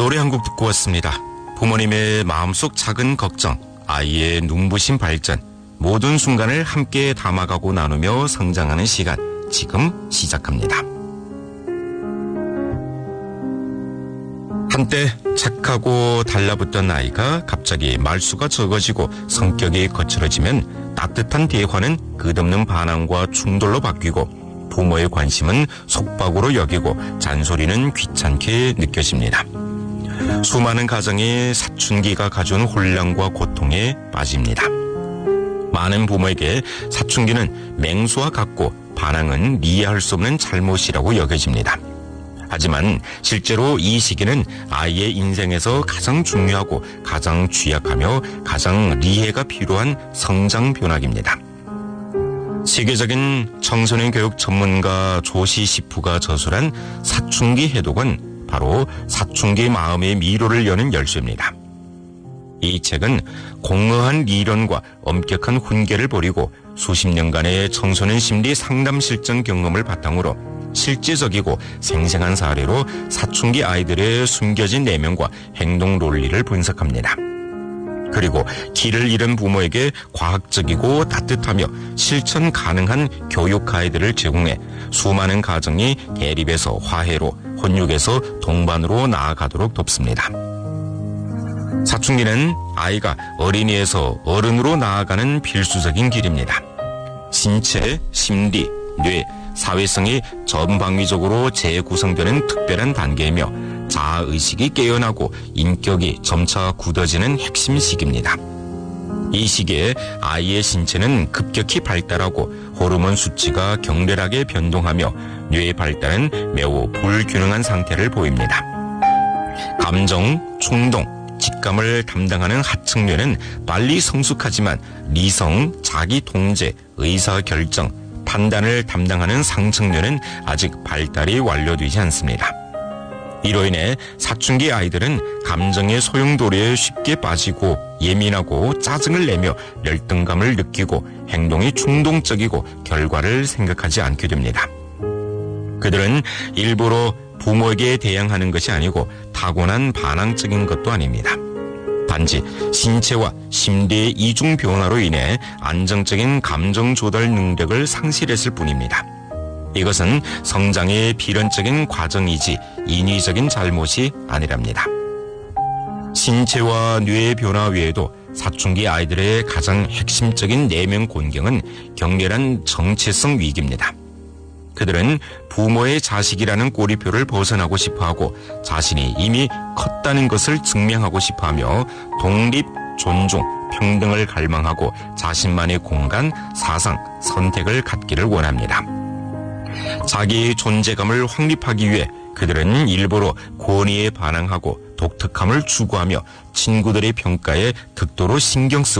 노래 한 곡 듣고 왔습니다. 부모님의 마음속 작은 걱정, 아이의 눈부신 발전, 모든 순간을 함께 담아가고 나누며 성장하는 시간, 지금 시작합니다. 한때 착하고 달라붙던 아이가 갑자기 말수가 적어지고 성격이 거칠어지면 따뜻한 대화는 끝없는 반항과 충돌로 바뀌고 부모의 관심은 속박으로 여기고 잔소리는 귀찮게 느껴집니다. 수많은 가정이 사춘기가 가져온 혼란과 고통에 빠집니다. 많은 부모에게 사춘기는 맹수와 같고 반항은 이해할 수 없는 잘못이라고 여겨집니다. 하지만 실제로 이 시기는 아이의 인생에서 가장 중요하고 가장 취약하며 가장 리해가 필요한 성장 변화기입니다. 세계적인 청소년 교육 전문가 조시 시프가 저술한 사춘기 해독은 바로 사춘기 마음의 미로를 여는 열쇠입니다. 이 책은 공허한 이론과 엄격한 훈계를 버리고 수십 년간의 청소년 심리 상담 실전 경험을 바탕으로 실제적이고 생생한 사례로 사춘기 아이들의 숨겨진 내면과 행동 논리를 분석합니다. 그리고 길을 잃은 부모에게 과학적이고 따뜻하며 실천 가능한 교육 가이드를 제공해 수많은 가정이 대립에서 화해로, 혼육에서 동반으로 나아가도록 돕습니다. 사춘기는 아이가 어린이에서 어른으로 나아가는 필수적인 길입니다. 신체, 심리, 뇌, 사회성이 전방위적으로 재구성되는 특별한 단계이며 자아의식이 깨어나고 인격이 점차 굳어지는 핵심 시기입니다. 이 시기에 아이의 신체는 급격히 발달하고 호르몬 수치가 격렬하게 변동하며 뇌의 발달은 매우 불균형한 상태를 보입니다. 감정, 충동, 직감을 담당하는 하층뇌는 빨리 성숙하지만 리성, 자기 통제, 의사결정, 판단을 담당하는 상층뇌는 아직 발달이 완료되지 않습니다. 이로 인해 사춘기 아이들은 감정의 소용돌이에 쉽게 빠지고 예민하고 짜증을 내며 열등감을 느끼고 행동이 충동적이고 결과를 생각하지 않게 됩니다. 그들은 일부러 부모에게 대항하는 것이 아니고 타고난 반항적인 것도 아닙니다. 단지 신체와 심리의 이중 변화로 인해 안정적인 감정 조달 능력을 상실했을 뿐입니다. 이것은 성장의 필연적인 과정이지 인위적인 잘못이 아니랍니다. 신체와 뇌의 변화 외에도 사춘기 아이들의 가장 핵심적인 내면 곤경은 격렬한 정체성 위기입니다. 그들은 부모의 자식이라는 꼬리표를 벗어나고 싶어하고 자신이 이미 컸다는 것을 증명하고 싶어하며 독립, 존중, 평등을 갈망하고 자신만의 공간, 사상, 선택을 갖기를 원합니다. 자기의 존재감을 확립하기 위해 그들은 일부러 권위에 반항하고 독특함을 추구하며 친구들의 평가에 극도로 신경 쓰고